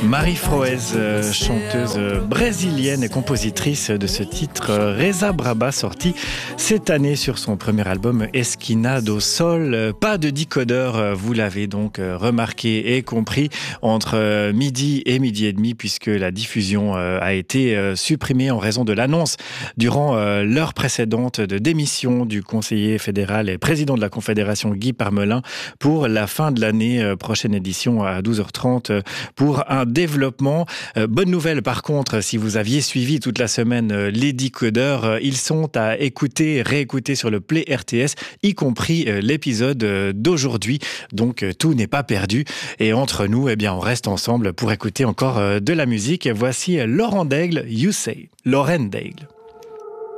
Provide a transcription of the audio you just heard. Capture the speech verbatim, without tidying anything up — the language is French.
Marie Froese, chanteuse brésilienne et compositrice de ce titre Reza Braba, sorti cette année sur son premier album Esquina do Sol. Pas de décodeur, vous l'avez donc remarqué et compris, entre midi et midi et demi, puisque la diffusion a été supprimée en raison de l'annonce durant l'heure précédente de démission du conseiller fédéral et président de la Confédération Guy Parmelin pour la fin de l'année. Prochaine édition à douze heures trente pour un développement. Euh, bonne nouvelle par contre, si vous aviez suivi toute la semaine euh, les décodeurs, euh, ils sont à écouter, réécouter sur le Play R T S, y compris euh, l'épisode euh, d'aujourd'hui. Donc euh, tout n'est pas perdu. Et entre nous, eh bien, on reste ensemble pour écouter encore euh, de la musique. Voici Laurent Daigle, You Say. Lauren Daigle.